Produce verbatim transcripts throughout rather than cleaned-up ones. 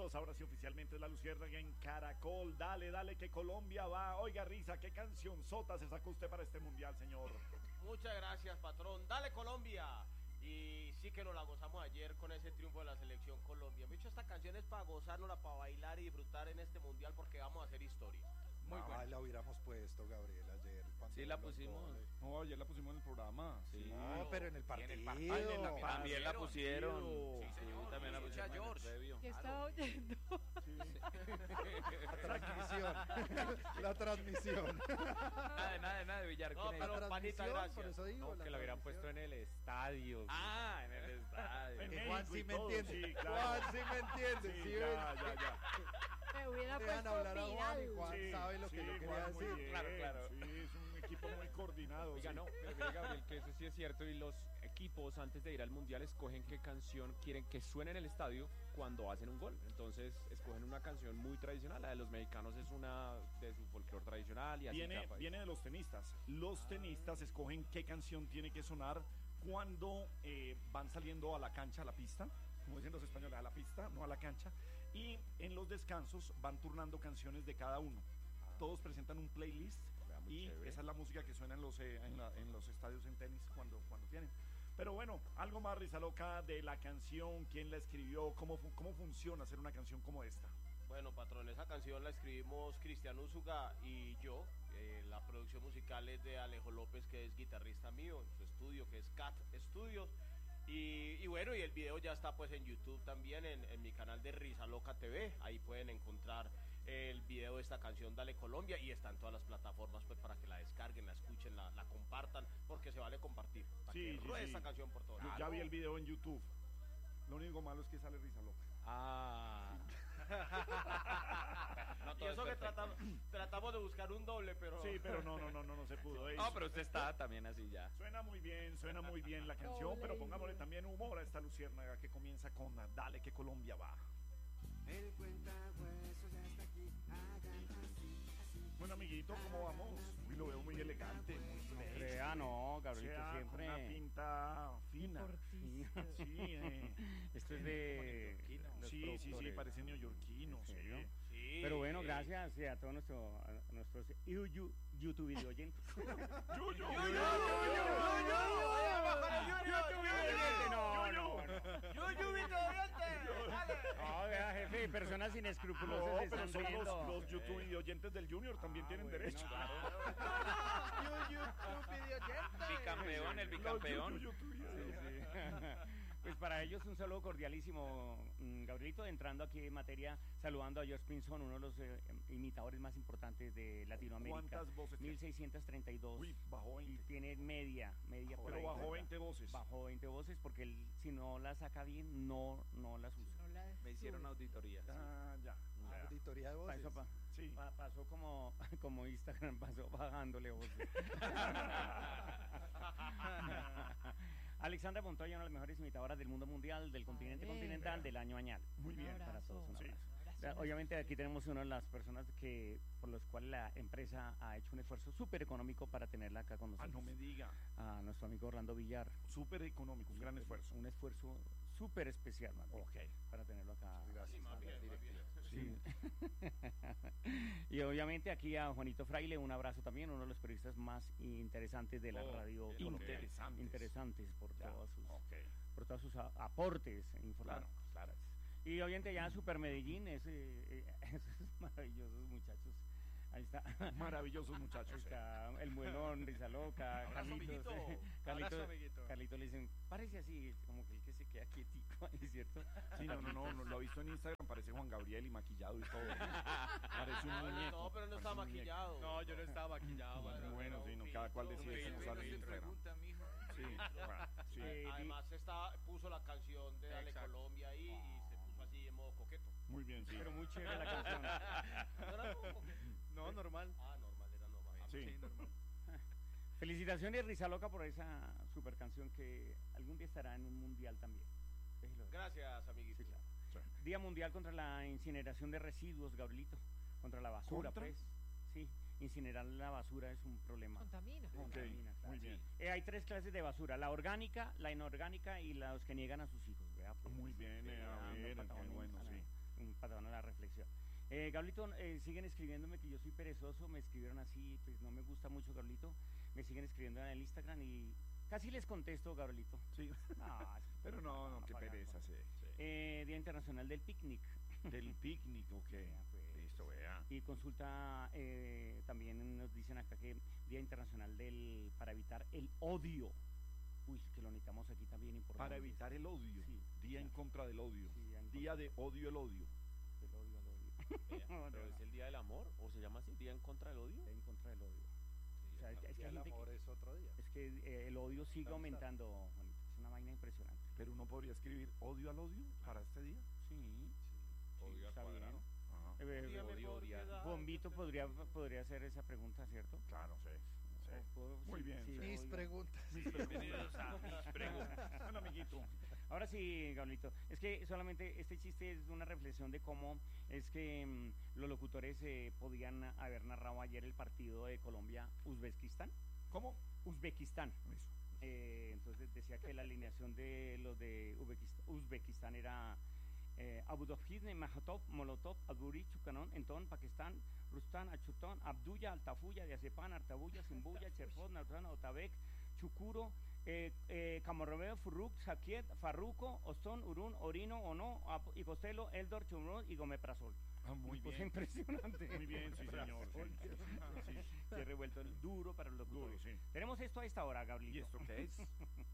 bienvenidos. Ahora sí, oficialmente es la Luciérnaga en Caracol. Dale, dale, que Colombia va. Oiga, Risa, ¿qué canción sota se sacó usted para este mundial, señor? Muchas gracias, patrón. Dale, Colombia. Y sí que nos la gozamos ayer con ese triunfo de la selección Colombia. Me he dicho, esta canción es para gozárnosla, para bailar y disfrutar en este mundial porque vamos a hacer historia. Muy ah, bueno. La hubiéramos puesto, Gabriel, ayer. Sí, la pusimos. Goles. No, ayer la pusimos en el programa. Sí. No, pero en el partido. En el partido. Ay, en la, también la pusieron. Sí, señor. Sí, también la pusieron. George. ¿Qué estaba oyendo? Sí. La transmisión. La transmisión. Nada, nada, nada de Villar. No, pero panita, gracias. Por eso digo, no, la que la hubieran puesto en el estadio. Ah, en el estadio. Que Juan sí me entiende. Sí, claro. Juan sí me entiende. Sí, sí, ya, ya, ya. Me hubiera Dejan puesto hablar a Juan y Juan sí, sabe lo sí, que yo quería Juan, decir. Bien, claro, claro. Sí, es un equipo muy coordinado. Oiga, sí. no, pero mire, Gabriel, que eso sí es cierto. Y los equipos, antes de ir al mundial, escogen qué canción quieren que suene en el estadio cuando hacen un gol. Entonces, escogen una canción muy tradicional. La de los mexicanos es una de su folclore tradicional. Y así Viene, viene de los tenistas. Los tenistas escogen qué canción tiene que sonar cuando eh, van saliendo a la cancha, a la pista. Como dicen los españoles, a la pista, no a la cancha, y en los descansos van turnando canciones de cada uno. Todos presentan un playlist y chévere. Esa es la música que suena en los, eh, en, la, en los estadios en tenis cuando, cuando tienen. Pero bueno, algo más, Risa Loca, de la canción, quién la escribió, cómo, cómo funciona hacer una canción como esta. Bueno, patrón, esa canción la escribimos Cristian Úsuga y yo. Eh, la producción musical es de Alejo López, que es guitarrista mío, en su estudio, que es Cat Studios. Y, y bueno, y el video ya está pues en YouTube también, en, en mi canal de Risa Loca T V. Ahí pueden encontrar el video de esta canción Dale Colombia, y está en todas las plataformas pues para que la descarguen, la escuchen, la, la compartan, porque se vale compartir. Para sí, que sí, ruede sí. esta canción por todo. Yo ya vi el video en YouTube. Lo único malo es que sale Risa Loca. Ah. No, y eso que tratamos, tratamos de buscar un doble, pero... Sí, pero no, no, no, no, no se pudo. No, pero usted está también así ya. Suena muy bien, suena muy bien la canción, pero pongámosle también humor a esta Luciérnaga que comienza con Dale que Colombia va. El cuentahueso ya está aquí, hagan así, así. Bueno, amiguito, ¿cómo vamos? Uy, lo veo muy elegante, muy fresh. Crea, no, Gabrielito, o sea, siempre. Con una pinta fina. Sí, eh. Esto es de... Sí, sí, sí, parece neoyorquino, sí. Sí. Pero bueno, gracias a todos nuestro, a nuestros YouTube video oyentes. ¡Yu, yu, No, no, no. No, vea, jefe, personas inescrupulosas No, están pero son los, viendo. los YouTube y oyentes del Junior también Ah, tienen bueno, derecho. Bicampeón, el bicampeón. Los YouTube y oyentes. Sí, sí. Pues para ellos un saludo cordialísimo, Gabrielito, entrando aquí en materia, saludando a George Pinson, uno de los eh, imitadores más importantes de Latinoamérica. ¿Cuántas voces tiene? mil seiscientos treinta y dos. Uy, bajó veinte. Y tiene media, media por Pero ahí, bajó ¿verdad? veinte voces. Bajó veinte voces porque él, si no la saca bien, no, no las usa. No la Me hicieron auditoría. Ah, ya. ya. Auditoría de voces. Pasó, pa- Sí. pa- pasó como, como Instagram, pasó bajándole voces. Alexandra Montoya, una de las mejores imitadoras del mundo mundial, del continente Vale. continental, del año añal. Muy bien. abrazo. Para todos, un Sí. abrazo. Un abrazo. Obviamente aquí tenemos una de las personas que por los cuales la empresa ha hecho un esfuerzo súper económico para tenerla acá con Ah, nosotros. no me diga. A nuestro amigo Orlando Villar. Súper económico, un gran esfuerzo. Un esfuerzo súper especial, más bien, Ok. para tenerlo acá. Gracias. Sí, más bien, más bien. Sí. Y obviamente aquí a Juanito Fraile, un abrazo también, uno de los periodistas más interesantes de la Oh, radio. qué colombiana. interesantes. Interesantes por Ya, todos sus, ok. por todos sus a- aportes Claro, informativos. claro. Y obviamente ya Super Medellín, ese, eh, esos maravillosos muchachos. Ahí está. Maravillosos muchachos. Ahí está el buenón, Risa Loca, Abrazo, Carlitos. amiguito. eh, Carlito, Abrazo, amiguito. Carlito le dicen, parece así, como que el que se queda quietico ahí, ¿cierto? Sí, no, no, no, no, lo he visto en Instagram, parece Juan Gabriel y maquillado y todo. Parece un muñeco. No, pero no está parece un maquillado. No, yo no estaba maquillado. muñeco. patrón. Bueno, sí, no, cada cual decide cómo sale en Instagram. pregunta, mijo. Sí, bueno, sí. Eh, Además está, puso la canción de Dale Exacto. Colombia ahí y se puso así en modo coqueto. Muy bien, sí. Pero muy chévere la canción. ¿No era modo coqueto? No, normal. Ah, normal, era normal. Ah, Sí. Sí, normal. Felicitaciones, Risa Loca, por esa super canción que algún día estará en un mundial también. Déjelo. Gracias, amiguito. Sí, claro. Sí. Día Mundial contra la incineración de residuos, Gabrielito. Contra la basura, ¿Contra? pues. Sí, incinerar la basura es un problema. Contamina. Ok, Contamina, claro. muy bien. Eh, hay tres clases de basura: la orgánica, la inorgánica y los que niegan a sus hijos. Vea, pues. Muy bien, eh, a Ah, ver, no, qué patagones, bueno, ah, sí. Un patrón Eh, Gablito, eh, siguen escribiéndome que yo soy perezoso, me escribieron así, pues no me gusta mucho, Gablito. Me siguen escribiendo en el Instagram y casi les contesto, Gablito. Sí. No, es- Pero no, no, qué para- pereza, sí. sí. Eh, Día Internacional del Picnic. Del picnic, ok. Vea, pues. Listo, vea. Y consulta, eh, también nos dicen acá que Día Internacional del para evitar el odio. Uy, que lo necesitamos aquí también importante. Para evitar el odio. Sí, Día en claro. contra del odio. Sí, día en Día contra de odio el odio. del odio al odio. Vea, No, pero no, es no. el día del amor, o se llama así, día en contra del odio. Día en contra del odio. O sea, es, que- es que Y hay el gente amor que, es otro día. es que eh, el odio sigue Claro, aumentando, Juanito. Es una vaina impresionante. Pero uno podría escribir odio al odio para este día. Sí, Odio al está cuadrado. bien. Ajá. Eh, Dígame odio, por odiar. qué da- Bombito podría, podría hacer esa pregunta, ¿cierto? Claro, sí. sí. O puedo- Muy sí, bien, sí, sí. Mis odio. preguntas. Bienvenidos a mis preguntas. Bueno, amiguito. Ahora sí, Gablito, es que solamente este chiste es una reflexión de cómo es que mm, los locutores eh, podían haber narrado ayer el partido de Colombia-Uzbekistán. ¿Cómo? Uzbekistán. Eso. Eh, entonces decía que la alineación de los de Uzbekist- Uzbekistán era eh, Abudofizne, Mahatov, Molotov, Aguri, Chukanon, Enton, Pakistán, Rustan, Achuton, Abdulla, Altafuya, Diazepán, Artabuya, Simbuya, Cherfot, Nartan, Otabek, Chukuro, eh, eh, Camorrobeo, Furruk, Sakiet, Farruco, Ostón, Urún, Orino, Ono, Ap- y Costello, Eldor, Chumrón y Gomeprazol. Ah, muy Cosa bien. impresionante. Muy bien, sí, señor. Sí. Sí, Se ha revuelto el duro para los duro, locutores. sí. Tenemos esto a esta hora, Gabriel. ¿Y esto qué es?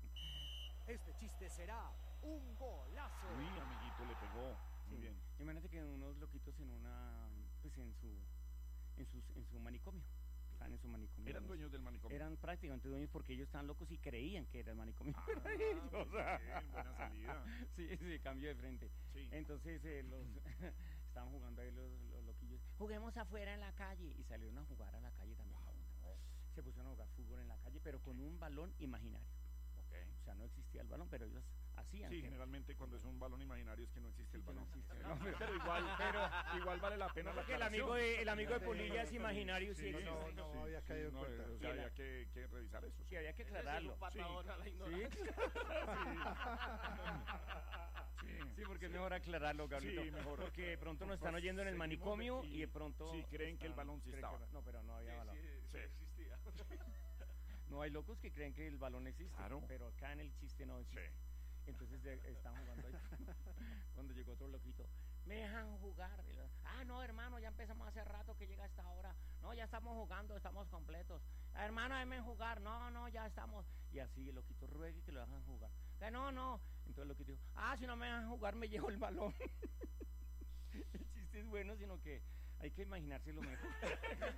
Este chiste será un golazo. Uy, amiguito, le pegó. Muy Sí. bien. Imagínate que unos loquitos en una, pues en su, en sus, en su manicomio, estaban en su manicomio. Eran Los- dueños del manicomio. Eran prácticamente dueños porque ellos estaban locos y creían que era el manicomio. Ah, muy bien, buena salida. Sí, sí, cambio de frente. Sí. Entonces eh, los estaban jugando ahí los, los loquillos. Juguemos afuera en la calle y salieron a jugar a la calle también. Se pusieron a jugar fútbol en la calle, pero con un balón imaginario. Ok. O sea, no existía el balón, pero ellos hacían. Sí, que- generalmente cuando es un balón imaginario es que no existe el que no balón. existe. No, pero, pero igual, pero igual vale la pena la Porque el amigo aclaración. de, el amigo de Polilla es imaginario, sí, Sí, existe. no, no, sí, había sí, caído en no, cuenta. o sea, había que, que revisar eso. Sí, había que Ese sí es aclararlo. un patadón a la ¿Sí? ignorancia. Sí, porque es mejor aclararlo, Gabrielito. Sí, mejor. Porque de pronto nos Pues están oyendo en el seguimos manicomio y- y de pronto... sí, creen que el están- balón sí creen que- estaba. no, pero no había Sí, balón. sí, sí Sí. existía. No, hay locos que creen que el balón existe, Claro. pero acá en el chiste no Sí. existe. Entonces de- están jugando ahí. Cuando llegó otro loquito, me dejan jugar. Y lo- ah, no, hermano, ya empezamos hace rato que llega esta hora. No, ya estamos jugando, estamos completos. "Ah, hermano, déjenme jugar. No, no, ya estamos. Y así el loquito ruegue que lo dejan jugar. Que no, no. Entonces el loquito dijo, ah, si no me dejan jugar, me llevo el balón. El chiste es bueno, sino que hay que imaginárselo mejor.